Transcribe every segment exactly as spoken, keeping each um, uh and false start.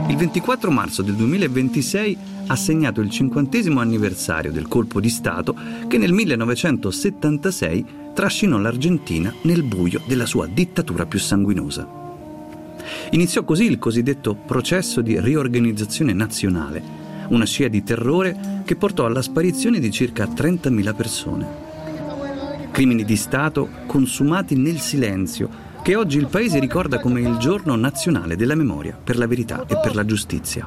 Il ventiquattro marzo del duemilaventisei ha segnato il cinquantesimo anniversario del colpo di Stato che nel millenovecentosettantasei trascinò l'Argentina nel buio della sua dittatura più sanguinosa. Iniziò così il cosiddetto processo di riorganizzazione nazionale, una scia di terrore che portò alla sparizione di circa trentamila persone. Crimini di Stato consumati nel silenzio, che oggi il paese ricorda come il giorno nazionale della memoria per la verità e per la giustizia.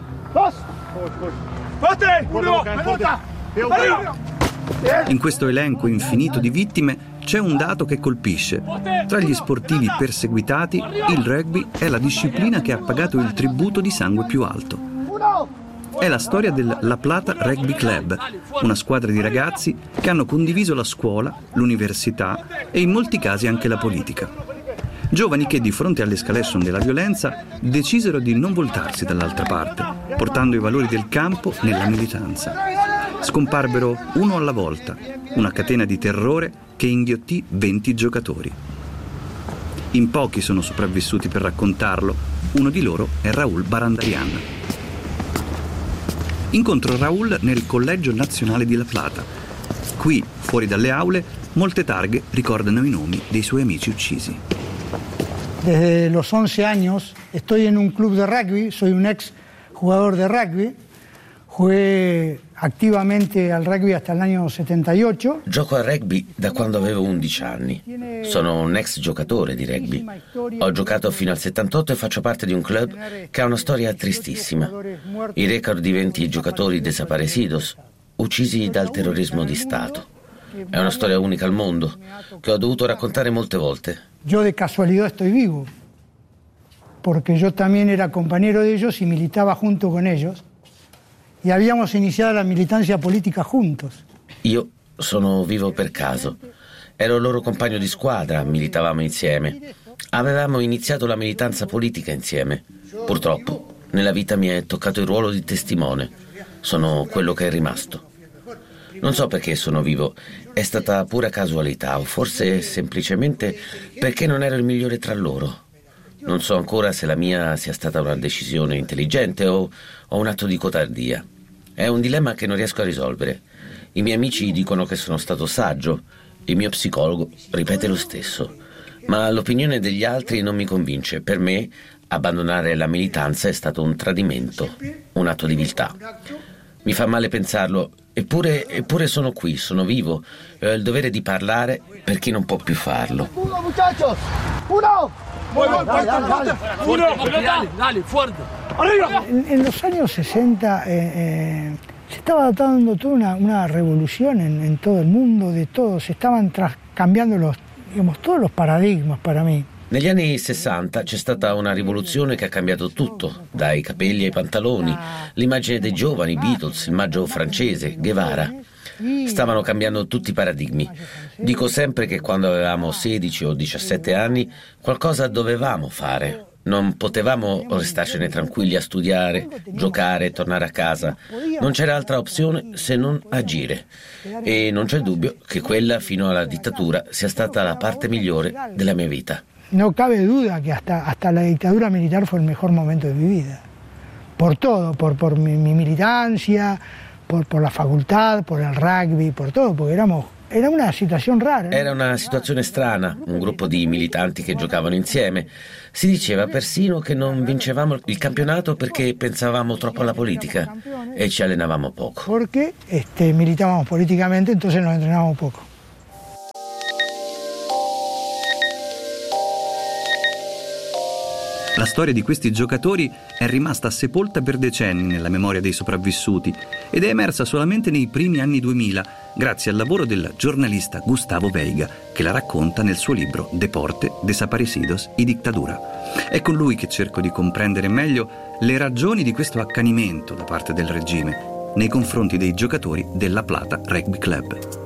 In questo elenco infinito di vittime c'è un dato che colpisce. Tra gli sportivi perseguitati, il rugby è la disciplina che ha pagato il tributo di sangue più alto. È la storia del La Plata Rugby Club, una squadra di ragazzi che hanno condiviso la scuola, l'università e in molti casi anche la politica. Giovani che di fronte all'escalation della violenza decisero di non voltarsi dall'altra parte, portando i valori del campo nella militanza. Scomparvero uno alla volta, una catena di terrore che inghiottì venti giocatori. In pochi sono sopravvissuti per raccontarlo, uno di loro è Raúl Barandarian. Incontro Raúl nel Collegio Nazionale di La Plata. Qui, fuori dalle aule, molte targhe ricordano i nomi dei suoi amici uccisi. Desde los once años estoy en un club de rugby, soy un ex jugador de rugby, jugué activamente al rugby hasta el año settantotto. Gioco a rugby da quando avevo undici anni. Sono un ex giocatore di rugby. Ho giocato fino al settantotto e faccio parte di un club che ha una storia tristissima. Il record di venti giocatori desaparecidos, uccisi dal terrorismo di Stato. È una storia unica al mondo, che ho dovuto raccontare molte volte. Yo de casualidad estoy vivo, porque yo también era compañero de ellos y militaba junto con ellos, y habíamos iniciado la militancia politica juntos. Io sono vivo per caso. Ero loro compagno di squadra, militavamo insieme. Avevamo iniziato la militanza politica insieme. Purtroppo, nella vita mi è toccato il ruolo di testimone. Sono quello che è rimasto. Non so perché sono vivo, è stata pura casualità o forse semplicemente perché non ero il migliore tra loro. Non so ancora se la mia sia stata una decisione intelligente o, o un atto di codardia. È un dilemma che non riesco a risolvere. I miei amici dicono che sono stato saggio, il mio psicologo ripete lo stesso, ma l'opinione degli altri non mi convince. Per me abbandonare la militanza è stato un tradimento, un atto di viltà. Mi fa male pensarlo, eppure, eppure sono qui, sono vivo e ho il dovere di parlare per chi non può più farlo. Uno, muchachos! Uno! Uno, dale, dale, dale. Dale, fuerte. En, en los años sesenta eh, eh, se estaba dando toda una, una revolución en, en todo el mundo, de todo, se estaban tras, cambiando los, digamos, todos los paradigmas para mí. Negli anni sessanta c'è stata una rivoluzione che ha cambiato tutto, dai capelli ai pantaloni, l'immagine dei giovani, Beatles, il maggio francese, Guevara. Stavano cambiando tutti i paradigmi. Dico sempre che quando avevamo sedici o diciassette anni qualcosa dovevamo fare. Non potevamo restarcene tranquilli a studiare, giocare, tornare a casa. Non c'era altra opzione se non agire. E non c'è dubbio che quella fino alla dittatura sia stata la parte migliore della mia vita. No cabe duda que hasta, hasta la dictadura militar fue el mejor momento de mi vida. Por todo, por, por mi, mi militancia, por, por la facultad, por el rugby, por todo, porque éramos, era una situazione rara. Era una situazione strana, un gruppo di militanti che giocavano insieme. Si diceva persino che non vincevamo il campionato perché pensavamo troppo alla politica e ci allenavamo poco. Perché este, militábamos políticamente, entonces nos entrenábamos poco. La storia di questi giocatori è rimasta sepolta per decenni nella memoria dei sopravvissuti ed è emersa solamente nei primi anni duemila, grazie al lavoro del giornalista Gustavo Veiga, che la racconta nel suo libro Deporte, Desaparecidos y Dictadura. È con lui che cerco di comprendere meglio le ragioni di questo accanimento da parte del regime nei confronti dei giocatori del La Plata Rugby Club.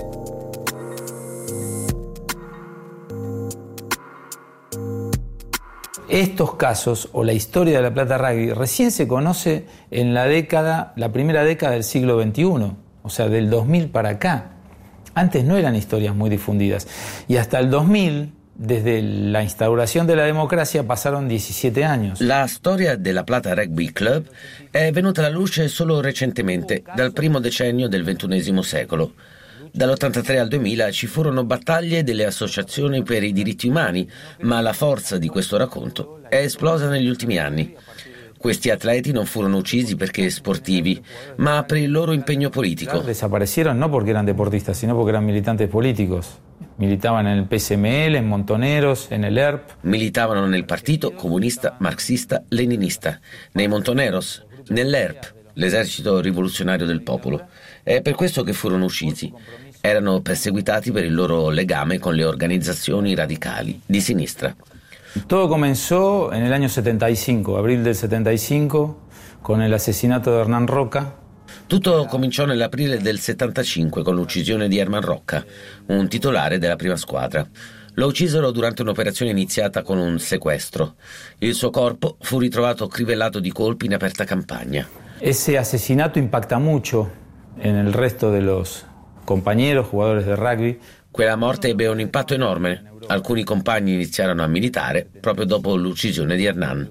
Estos casos o la historia de La Plata Rugby recién se conoce en la década, la primera década del siglo veintiuno, o sea, del dos mil para acá. Antes no eran historias muy difundidas. Y hasta el dos mil, desde la instauración de la democracia pasaron diciassette años. La storia della Plata Rugby Club è venuta alla luce solo recentemente, dal primo decennio del ventunesimo secolo. Dall'ottantatré al duemila ci furono battaglie delle associazioni per i diritti umani, ma la forza di questo racconto è esplosa negli ultimi anni. Questi atleti non furono uccisi perché sportivi, ma per il loro impegno politico. Desaparecieron no porque eran deportistas, sino porque eran militantes políticos. Militaban en el P S M L, en Montoneros, en el E R P. Militavano nel partito comunista, marxista, leninista, nei Montoneros, nell'E R P, l'esercito rivoluzionario del popolo. È per questo che furono uccisi. Erano perseguitati per il loro legame con le organizzazioni radicali di sinistra. Todo comenzó en el año setenta y cinco, abril del setenta y cinco, con el asesinato de Hernán Roca. Tutto cominciò nell'aprile del settantacinque con l'uccisione di Herman Rocca, un titolare della prima squadra. Lo uccisero durante un'operazione iniziata con un sequestro. Il suo corpo fu ritrovato crivellato di colpi in aperta campagna. Ese asesinato impacta mucho en el resto de los compañeros, jugadores de rugby. Quella morte ebbe un impatto enorme. Alcuni compagni iniziarono a militare proprio dopo l'uccisione di Hernán.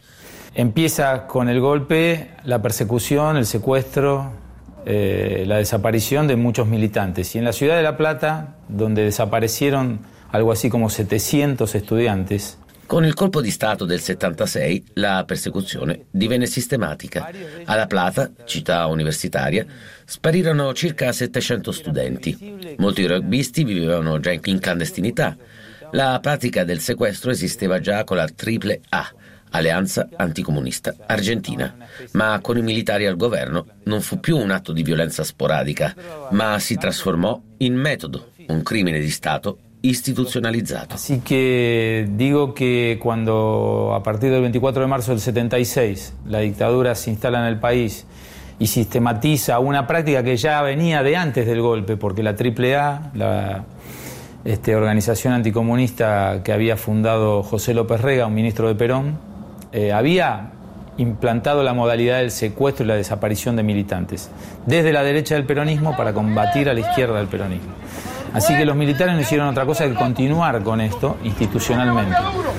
Empieza con el golpe la persecución, el secuestro, eh, la desaparición de muchos militantes. Y en la ciudad de La Plata, donde desaparecieron algo así como settecento estudiantes. Con il colpo di Stato del settantasei la persecuzione divenne sistematica. A La Plata, città universitaria, sparirono circa settecento studenti. Molti rugbisti vivevano già in clandestinità. La pratica del sequestro esisteva già con la Triple A, Alleanza Anticomunista Argentina, ma con i militari al governo non fu più un atto di violenza sporadica, ma si trasformò in metodo, un crimine di Stato institucionalizzato. Así que digo que cuando a partir del veinticuatro de marzo del setenta y seis la dictadura se instala en el país y sistematiza una práctica que ya venía de antes del golpe, porque la Triple A, la este, organización anticomunista que había fundado José López Rega, un ministro de Perón, eh, había implantado la modalidad del secuestro y la desaparición de militantes desde la derecha del peronismo para combatir a la izquierda del peronismo. Así que los militares no hicieron otra cosa que continuar con esto institucionalmente.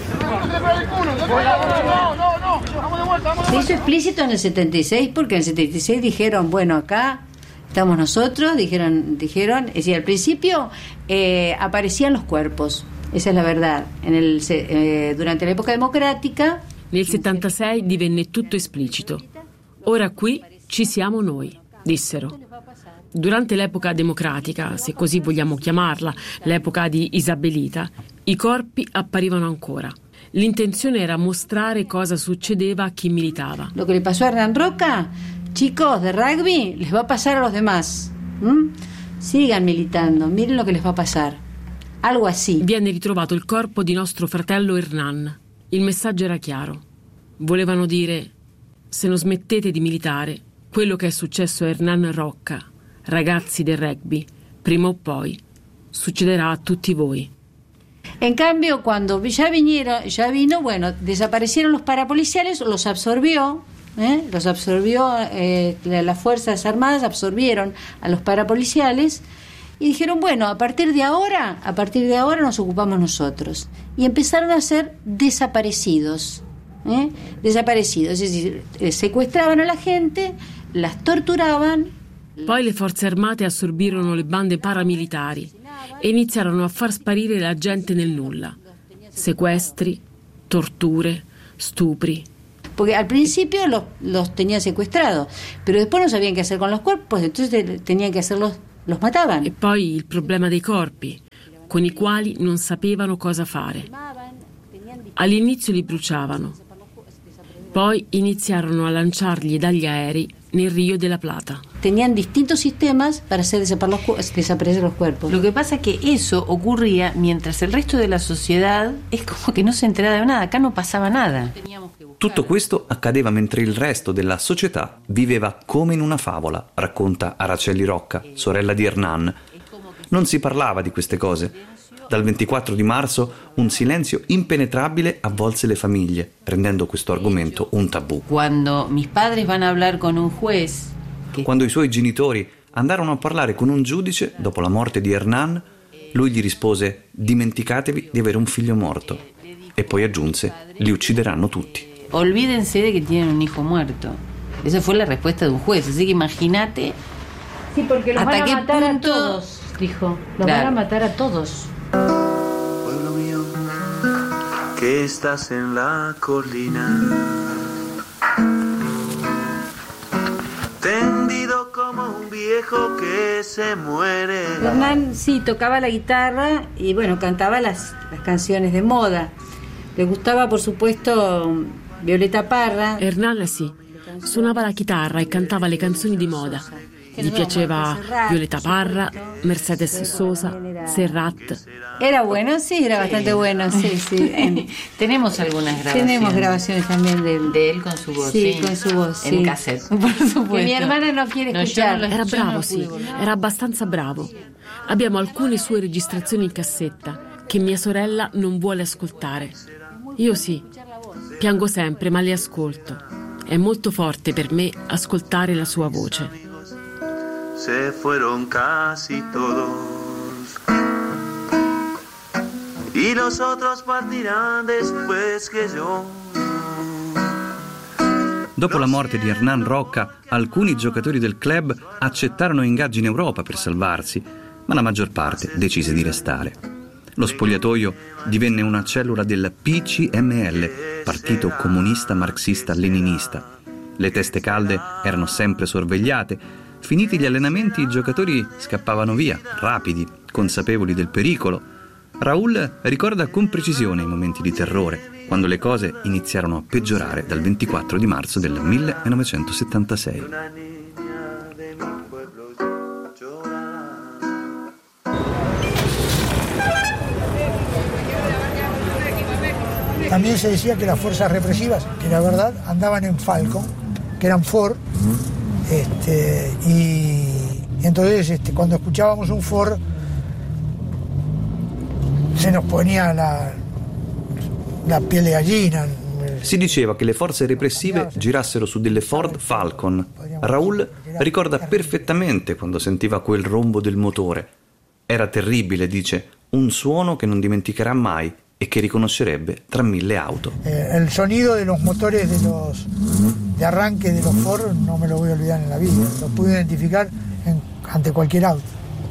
Se hizo explícito en el setenta y seis porque en el setenta y seis dijeron, bueno, acá estamos nosotros, dijeron, dijeron, es decir, al principio eh, aparecían los cuerpos, esa es la verdad. En el, eh, durante la época democratica... Nel settantasei divenne tutto esplicito. Ora qui ci siamo noi, dissero. Durante l'epoca democratica, se così vogliamo chiamarla, l'epoca di Isabelita, i corpi apparivano ancora. L'intenzione era mostrare cosa succedeva a chi militava. Lo que le pasó a Hernán Roca, chicos de rugby, les va a pasar a los demás. ¿Mm? Sigan militando, miren lo que les va a pasar. Algo así. Viene ritrovato il corpo di nostro fratello Hernán. Il messaggio era chiaro. Volevano dire: se non smettete di militare, quello che è successo a Hernán Roca, ragazzi del rugby, prima o poi succederà a tutti voi. En cambio, cuando ya vinieron, ya vino, bueno, desaparecieron los parapoliciales, los absorbió, ¿eh? los absorbió, eh, las Fuerzas Armadas absorbieron a los parapoliciales y dijeron, bueno, a partir de ahora, a partir de ahora nos ocupamos nosotros. Y empezaron a ser desaparecidos, ¿eh? desaparecidos, es decir, eh, secuestraban a la gente, las torturaban. Poi le forze armate assorbirono le bande paramilitari e iniziarono a far sparire la gente nel nulla. Secuestri, torture, stupri. Porque al principio los, los tenían secuestrados, pero después no sabían qué hacer con los cuerpos, entonces tenían que hacerlos, los mataban. E poi il problema dei corpi, con i quali non sapevano cosa fare. All'inizio li bruciavano, poi iniziarono a lanciarli dagli aerei nel Río de la Plata. Tenían distintos sistemas para hacer desaparecer los cuerpos. Lo que pasa es que eso ocurría mientras el resto de la sociedad es como que no se enteraba de nada, acá no pasaba nada. Tutto questo accadeva mentre il resto della società viveva come in una favola, racconta Araceli Rocca, sorella di Hernán. Non si parlava di queste cose. Dal ventiquattro di marzo un silenzio impenetrabile avvolse le famiglie, rendendo questo argomento un tabù. Quando mis padres van a hablar con un juez, che... Quando i suoi genitori andarono a parlare con un giudice dopo la morte di Hernán, Lui gli rispose: dimenticatevi di avere un figlio morto. E poi aggiunse: li uccideranno tutti. Olvídense de que tienen un hijo muerto. Esa fue la respuesta de un juez, así que imagínate. Sí, porque los ¿hasta van a qué matar punto? a todos, dijo. Los Claro. van a matar a todos. Pueblo mío, que estás en la colina, tendido como un viejo que se muere. Hernán sí tocaba la guitarra y bueno, cantaba las, las canciones de moda. Le gustaba por supuesto Violeta Parra. Hernán sì, suonava la chitarra e cantava le canzoni di moda. Gli piaceva Violeta Parra, Mercedes Sosa, Serrat. Era bueno, sí, era bastante bueno, sí, sí. Tenemos algunas grabaciones. Tenemos grabaciones también de él. De él con su voz. Sí, con su voz, En sí. cassette, por supuesto. Que mi hermana no quiere No, yo escuchar. no lo- Era yo bravo, no sì, pude volver. era abbastanza bravo. Abbiamo alcune sue registrazioni in cassetta che mia sorella non vuole ascoltare. Io sì, piango sempre, ma le ascolto. È molto forte per me ascoltare la sua voce. Se fueron casi todos y los otros partirán después que yo. Dopo la morte di Hernán Rocca, alcuni giocatori del club accettarono ingaggi in Europa per salvarsi, ma la maggior parte decise di restare. Lo spogliatoio divenne una cellula del P C M L, Partito Comunista Marxista Leninista. Le teste calde erano sempre sorvegliate. Finiti gli allenamenti, i giocatori scappavano via, rapidi, consapevoli del pericolo. Raúl ricorda con precisione i momenti di terrore, quando le cose iniziarono a peggiorare dal ventiquattro di marzo del millenovecentosettantasei. También se decía que las fuerzas represivas, que la verdad andaban en Falcon, que eran Ford, este, y entonces este, cuando escuchábamos un Ford se nos ponía la, la piel de gallina. Si diceva che le forze repressive girassero su delle Ford Falcon. Raúl ricorda perfettamente quando sentiva quel rombo del motore. Era terribile, dice, un suono che non dimenticherà mai e che riconoscerebbe tra mille auto. Eh, el sonido de los motores de los de arranque de los Ford no me lo voy a olvidar en la vida, lo pude identificar en, ante cualquier auto.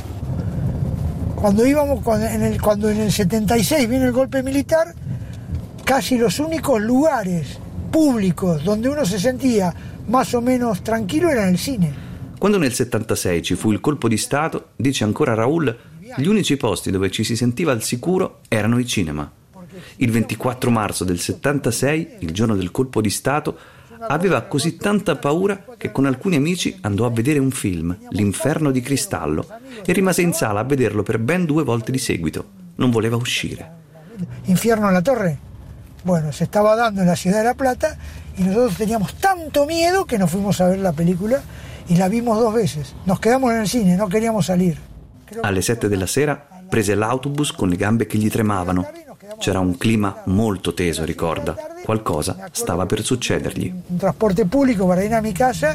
Cuando íbamos, cuando en, el, cuando en el setenta y seis viene el golpe militar, casi los únicos lugares públicos donde uno se sentía más o menos tranquilo era nel cine. Quando nel settantasei ci fu il colpo di Stato, dice ancora Raúl, gli unici posti dove ci si sentiva al sicuro erano i cinema. Il ventiquattro marzo del settantasei, il giorno del colpo di Stato, aveva così tanta paura che con alcuni amici andò a vedere un film, L'inferno di cristallo, e rimase in sala a vederlo per ben due volte di seguito. Non voleva uscire. Infierno en la Torre. Bueno, se estaba dando en la ciudad de La Plata y nosotros teníamos tanto miedo que nos fuimos a ver la película y la vimos dos veces. Nos quedamos en el cine, no queríamos salir. Alle sette della sera prese l'autobus con le gambe che gli tremavano. C'era un clima molto teso, ricorda. Qualcosa stava per succedergli. Un transporte público para ir a mi casa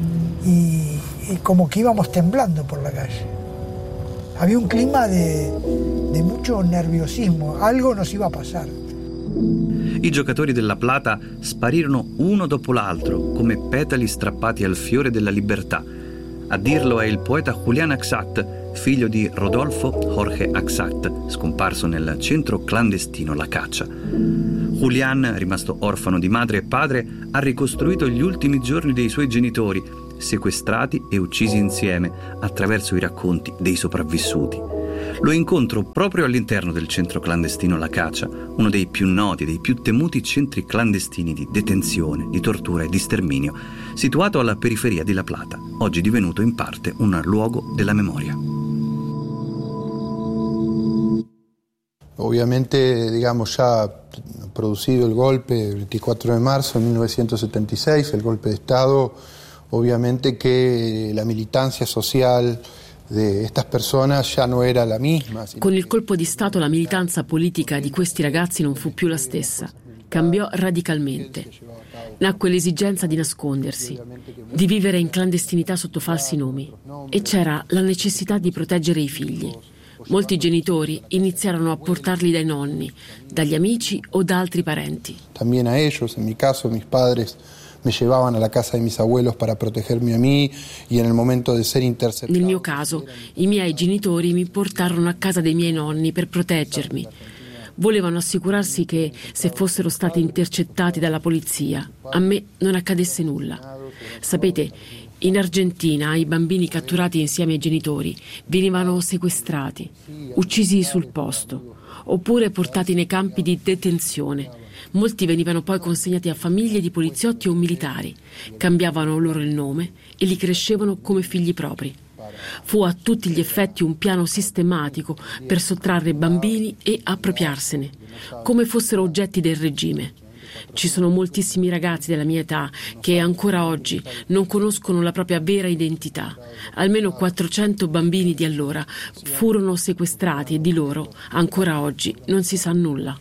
y, y como que íbamos temblando por la calle. Había un clima de, de mucho nerviosismo, algo nos iba a pasar. I giocatori della Plata sparirono uno dopo l'altro, come petali strappati al fiore della libertà. A dirlo è il poeta Julián Axat, figlio di Rodolfo Jorge Axat, scomparso nel centro clandestino La Caccia. Julián, rimasto orfano di madre e padre, ha ricostruito gli ultimi giorni dei suoi genitori, sequestrati e uccisi insieme, attraverso i racconti dei sopravvissuti. Lo incontro proprio all'interno del centro clandestino La Caccia, uno dei più noti, dei più temuti centri clandestini di detenzione, di tortura e di sterminio, situato alla periferia di La Plata, oggi divenuto in parte un luogo della memoria. Obviamente, digamos, ya producido el golpe el veinticuatro de marzo de mil novecientos setenta y seis, el golpe de Estado, obviamente que la militancia social de estas personas ya no era la misma. Con il colpo di Stato la militanza politica di questi ragazzi non fu più la stessa. Cambiò radicalmente. Nacque l'esigenza di nascondersi, di vivere in clandestinità sotto falsi nomi, e c'era la necessità di proteggere i figli. Molti genitori iniziarono a portarli dai nonni, dagli amici o da altri parenti. También a ellos, en mi caso, mis padres me llevaban a la casa de mis abuelos para protegerme a mí y en el momento de ser interceptado. Nel mio caso, i miei genitori mi portarono a casa dei miei nonni per proteggermi. Volevano assicurarsi che, se fossero stati intercettati dalla polizia, a me non accadesse nulla. Sapete, in Argentina i bambini catturati insieme ai genitori venivano sequestrati, uccisi sul posto, oppure portati nei campi di detenzione. Molti venivano poi consegnati a famiglie di poliziotti o militari, cambiavano loro il nome e li crescevano come figli propri. Fu a tutti gli effetti un piano sistematico per sottrarre bambini e appropriarsene, come fossero oggetti del regime. Ci sono moltissimi ragazzi della mia età che ancora oggi non conoscono la propria vera identità. Almeno quattrocento bambini di allora furono sequestrati e di loro ancora oggi non si sa nulla.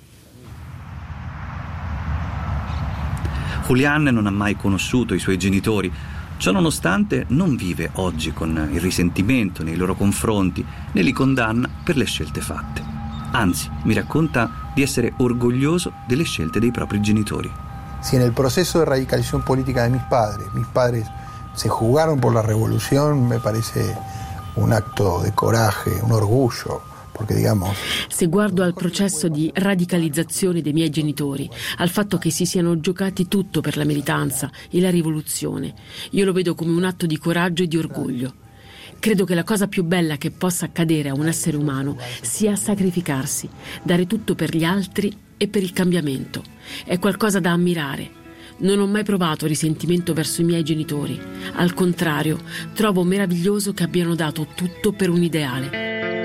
Julián non ha mai conosciuto i suoi genitori, ciò nonostante non vive oggi con il risentimento nei loro confronti, né li condanna per le scelte fatte. Anzi, mi racconta di essere orgoglioso delle scelte dei propri genitori. Si en el proceso de radicalización política de mis padres, mis padres se jugaron por la revolución, me parece un acto de coraje, un orgullo. Se guardo al processo di radicalizzazione dei miei genitori, al fatto che si siano giocati tutto per la militanza e la rivoluzione, io lo vedo come un atto di coraggio e di orgoglio. Credo che la cosa più bella che possa accadere a un essere umano sia sacrificarsi, dare tutto per gli altri e per il cambiamento. È qualcosa da ammirare. Non ho mai provato risentimento verso i miei genitori. Al contrario, trovo meraviglioso che abbiano dato tutto per un ideale.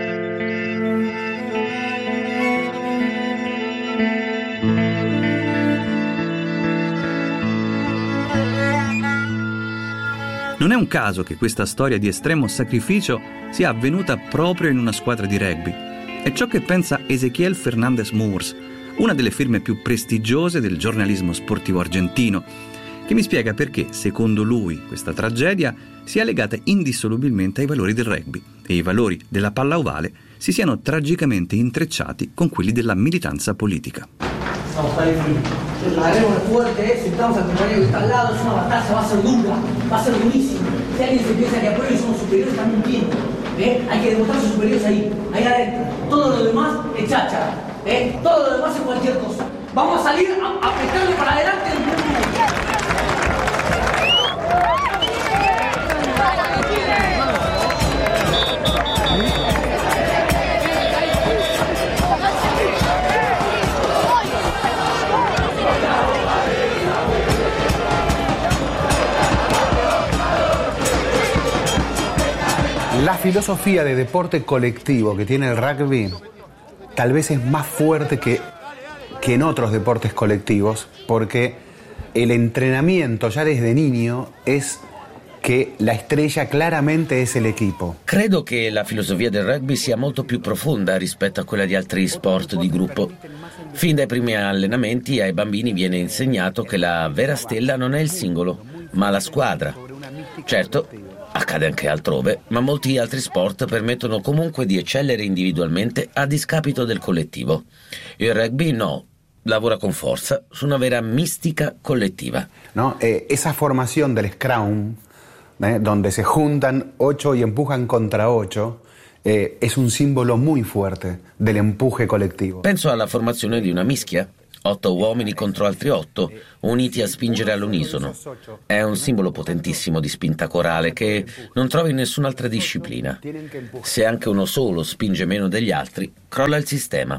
Non è un caso che questa storia di estremo sacrificio sia avvenuta proprio in una squadra di rugby. È ciò che pensa Ezequiel Fernández Moors, una delle firme più prestigiose del giornalismo sportivo argentino, che mi spiega perché, secondo lui, questa tragedia sia legata indissolubilmente ai valori del rugby e i valori della palla ovale si siano tragicamente intrecciati con quelli della militanza politica. Vamos a estar frío. Agarremos fuerte, sentamos al compañero que está al lado, es una batalla, va a ser dura, va a ser durísima. Si alguien se piensa que a priori somos superiores, están mintiendo. ¿Eh? Hay que demostrar sus superiores ahí, ahí adentro. Todo lo demás es cháchara. ¿Eh? Todo lo demás es cualquier cosa. Vamos a salir a, a meterle para adelante el mundo. La filosofía de deporte colectivo que tiene el rugby tal vez es más fuerte que, que en otros deportes colectivos, porque el entrenamiento ya desde niño es che la estrella claramente è l'equipo. Credo che la filosofia del rugby sia molto più profonda rispetto a quella di altri sport di gruppo. Fin dai primi allenamenti ai bambini viene insegnato che la vera stella non è il singolo, ma la squadra. Certo, accade anche altrove, ma molti altri sport permettono comunque di eccellere individualmente a discapito del collettivo. Il rugby no, lavora con forza su una vera mística colectiva. No, eh, esa formación del scrum, eh, donde se juntan ocho y empujan contra ocho, eh, es un símbolo muy fuerte del empuje colectivo. Penso alla formazione di una mischia. Otto uomini contro altri otto, uniti a spingere all'unisono. È un simbolo potentissimo di spinta corale che non trovi in nessun'altra disciplina. Se anche uno solo spinge meno degli altri, crolla il sistema.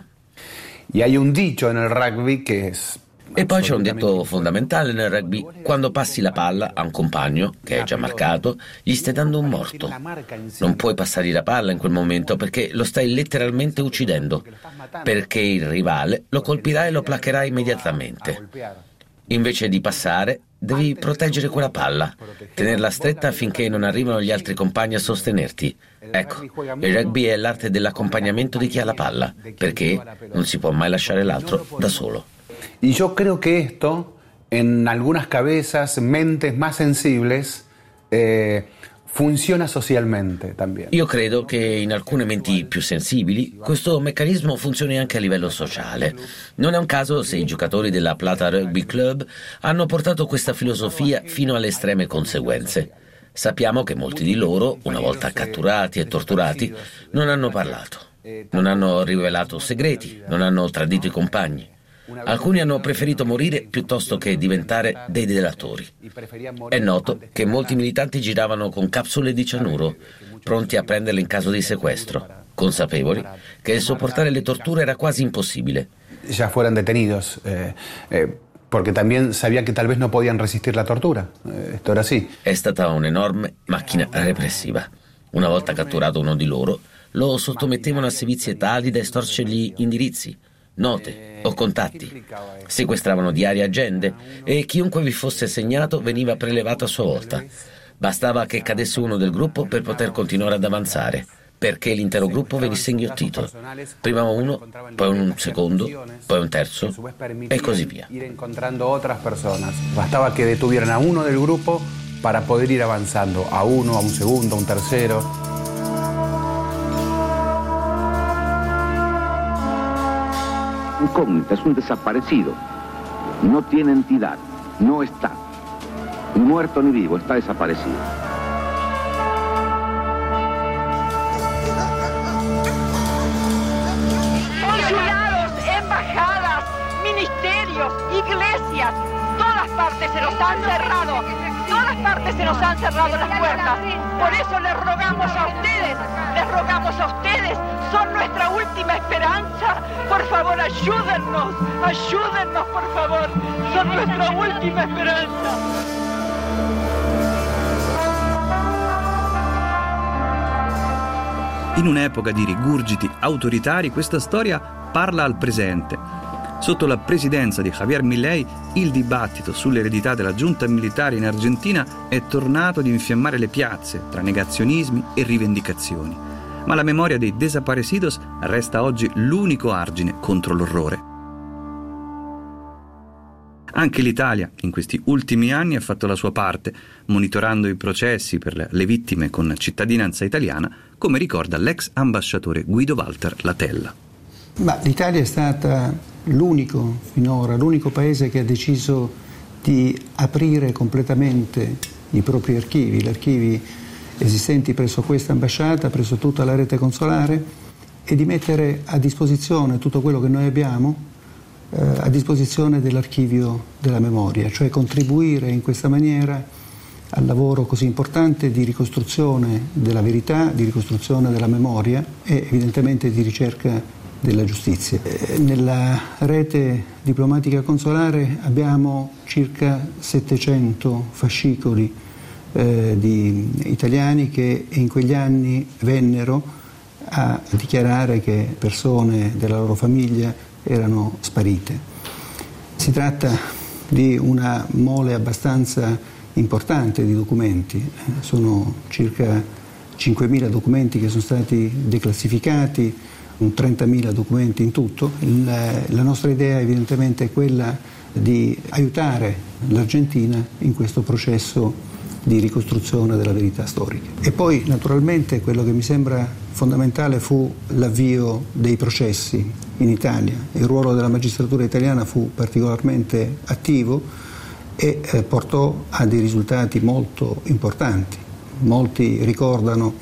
Y hay un dicho en el rugby que es... E poi c'è un detto fondamentale nel rugby: quando passi la palla a un compagno che è già marcato, gli stai dando un morto. Non puoi passargli la palla in quel momento perché lo stai letteralmente uccidendo, perché il rivale lo colpirà e lo placherà immediatamente. Invece di passare, devi proteggere quella palla, tenerla stretta finché non arrivano gli altri compagni a sostenerti. Ecco, il rugby è l'arte dell'accompagnamento di chi ha la palla, perché non si può mai lasciare l'altro da solo. Y yo creo que esto, en algunas cabezas, mentes más sensibles, eh, funziona socialmente también. Io credo che in alcune menti più sensibili questo meccanismo funzioni anche a livello sociale. Non è un caso se i giocatori della Plata Rugby Club hanno portato questa filosofia fino alle estreme conseguenze. Sappiamo che molti di loro, una volta catturati e torturati, non hanno parlato, non hanno rivelato segreti, non hanno tradito i compagni. Alcuni hanno preferito morire piuttosto che diventare dei delatori. È noto che molti militanti giravano con capsule di cianuro, pronti a prenderle in caso di sequestro, consapevoli che sopportare le torture era quasi impossibile. Ya fueran detenidos, eh, eh, porque también sabían que tal vez no podían resistir la tortura. Eh, esto era así. È stata un'enorme macchina repressiva. Una volta catturato uno di loro, lo sottomettevano a sevizie tali da estorcergli indirizzi, note o contatti. Sequestravano diari e agende e chiunque vi fosse segnato veniva prelevato a sua volta. Bastava che cadesse uno del gruppo per poter continuare ad avanzare, perché l'intero gruppo venisse inghiottito. Prima uno, poi un secondo, poi un terzo e così via. Ir encontrando otras personas. Bastaba que detuvieran a uno del grupo para poder ir avanzando, a uno, a un segundo, a un tercero. Un incógnita, es un desaparecido, no tiene entidad, no está, ni muerto ni vivo, está desaparecido. Consulados, embajadas, ministerios, iglesias, todas partes se nos han cerrado, todas partes se nos han cerrado las puertas. Por eso les rogamos a ustedes, les rogamos a ustedes, son nuestra última esperanza. Por favor, ayúdennos, ayúdennos, por favor, son nuestra última esperanza. In un'epoca di rigurgiti autoritari, questa storia parla al presente. Sotto la presidenza di Javier Milei, il dibattito sull'eredità della giunta militare in Argentina è tornato ad infiammare le piazze tra negazionismi e rivendicazioni. Ma la memoria dei desaparecidos resta oggi l'unico argine contro l'orrore. Anche l'Italia in questi ultimi anni ha fatto la sua parte, monitorando i processi per le vittime con cittadinanza italiana, come ricorda l'ex ambasciatore Guido Walter Latella. Ma l'Italia è stata l'unico finora, l'unico paese che ha deciso di aprire completamente i propri archivi, gli archivi esistenti presso questa ambasciata, presso tutta la rete consolare, e di mettere a disposizione tutto quello che noi abbiamo eh, a disposizione dell'archivio della memoria, cioè contribuire in questa maniera al lavoro così importante di ricostruzione della verità, di ricostruzione della memoria e evidentemente di ricerca della giustizia. Nella rete diplomatica consolare abbiamo circa settecento fascicoli eh, di italiani che in quegli anni vennero a dichiarare che persone della loro famiglia erano sparite. Si tratta di una mole abbastanza importante di documenti, sono circa cinquemila documenti che sono stati declassificati, un trentamila documenti in tutto. Il, la nostra idea evidentemente è quella di aiutare l'Argentina in questo processo di ricostruzione della verità storica. E poi naturalmente quello che mi sembra fondamentale fu l'avvio dei processi in Italia. Il ruolo della magistratura italiana fu particolarmente attivo e eh, portò a dei risultati molto importanti. Molti ricordano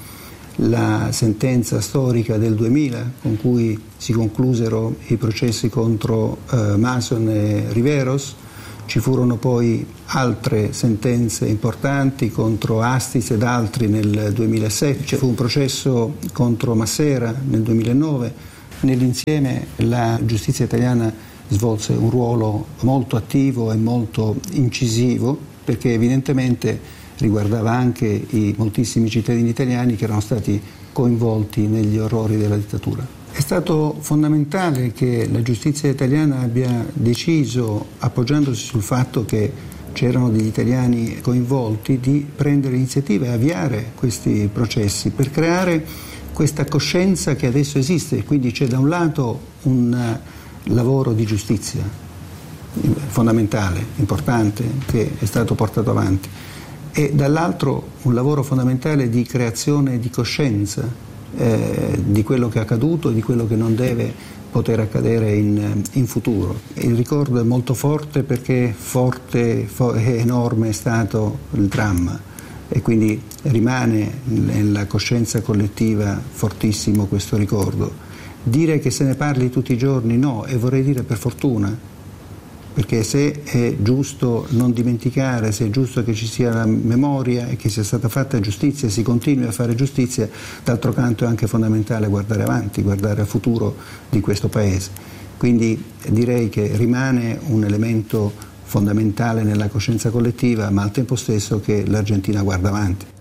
la sentenza storica del duemila con cui si conclusero i processi contro eh, Mason e Riveros. Ci furono poi altre sentenze importanti contro Astiz ed altri nel duemilasette, ci fu un processo contro Massera nel duemilanove. Nell'insieme la giustizia italiana svolse un ruolo molto attivo e molto incisivo, perché evidentemente riguardava anche i moltissimi cittadini italiani che erano stati coinvolti negli orrori della dittatura. È stato fondamentale che la giustizia italiana abbia deciso, appoggiandosi sul fatto che c'erano degli italiani coinvolti, di prendere iniziativa e avviare questi processi per creare questa coscienza che adesso esiste. Quindi c'è da un lato un lavoro di giustizia fondamentale, importante, che è stato portato avanti, e dall'altro un lavoro fondamentale di creazione di coscienza eh, di quello che è accaduto e di quello che non deve poter accadere in, in futuro. Il ricordo è molto forte perché forte e enorme è stato il dramma e quindi rimane nella coscienza collettiva fortissimo questo ricordo. Dire che se ne parli tutti i giorni no, e vorrei dire per fortuna, perché se è giusto non dimenticare, se è giusto che ci sia la memoria e che sia stata fatta giustizia e si continui a fare giustizia, d'altro canto è anche fondamentale guardare avanti, guardare al futuro di questo Paese. Quindi direi che rimane un elemento fondamentale nella coscienza collettiva, ma al tempo stesso che l'Argentina guarda avanti.